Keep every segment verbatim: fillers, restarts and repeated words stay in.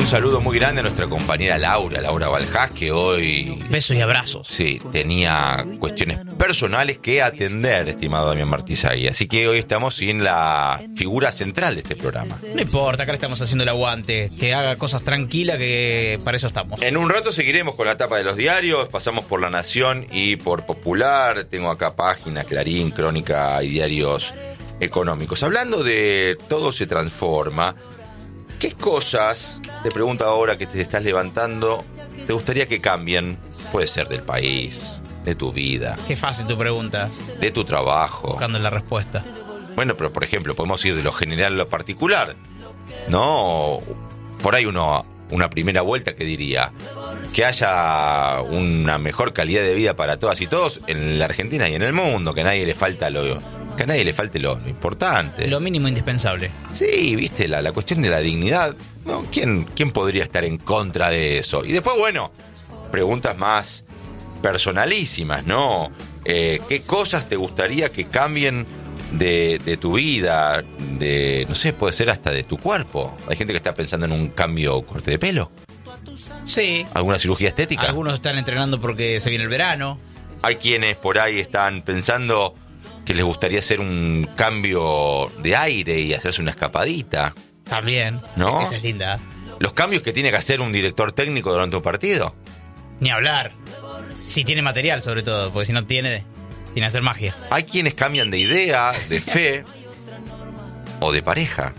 Un saludo muy grande a nuestra compañera Laura, Laura Baljás, que hoy... Besos y abrazos. Sí, tenía cuestiones personales que atender, estimado Damián Martizagui. Así que hoy estamos sin la figura central de este programa. No importa, acá le estamos haciendo el aguante. Que haga cosas tranquilas, que para eso estamos. En un rato seguiremos con la tapa de los diarios. Pasamos por La Nación y por Popular. Tengo acá Página, Clarín, Crónica y diarios económicos. Hablando de Todo se transforma, ¿qué cosas, te pregunto ahora que te estás levantando, te gustaría que cambien? Puede ser del país, de tu vida. Qué fácil tu pregunta. De tu trabajo. Buscando la respuesta. Bueno, pero por ejemplo, podemos ir de lo general a lo particular, ¿no? Por ahí uno, una primera vuelta que diría que haya una mejor calidad de vida para todas y todos en la Argentina y en el mundo, que a nadie le falta lo... Que a nadie le falte lo, lo importante. Lo mínimo indispensable. Sí, viste, la, la cuestión de la dignidad. ¿No? ¿Quién, ¿Quién podría estar en contra de eso? Y después, bueno, preguntas más personalísimas, ¿no? Eh, ¿Qué cosas te gustaría que cambien de, de tu vida? De, no sé, puede ser hasta de tu cuerpo. Hay gente que está pensando en un cambio corte de pelo. Sí. ¿Alguna cirugía estética? Algunos están entrenando porque se viene el verano. Hay quienes por ahí están pensando que les gustaría hacer un cambio de aire y hacerse una escapadita. También, ¿no? Esa es linda. Los cambios que tiene que hacer un director técnico durante un partido. Ni hablar. Si tiene material, sobre todo, porque si no tiene, tiene que hacer magia. Hay quienes cambian de idea, de fe o de pareja.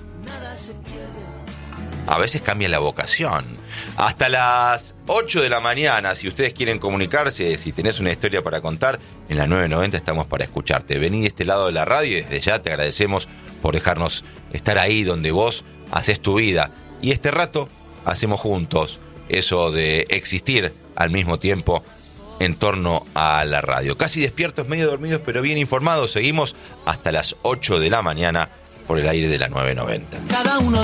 A veces cambia la vocación. Hasta las ocho de la mañana, si ustedes quieren comunicarse, si tenés una historia para contar, en la nueve noventa estamos para escucharte. Vení de este lado de la radio y desde ya te agradecemos por dejarnos estar ahí donde vos haces tu vida. Y este rato hacemos juntos eso de existir al mismo tiempo en torno a la radio. Casi despiertos, medio dormidos, pero bien informados. Seguimos hasta las ocho de la mañana por el aire de la nueve noventa. Cada uno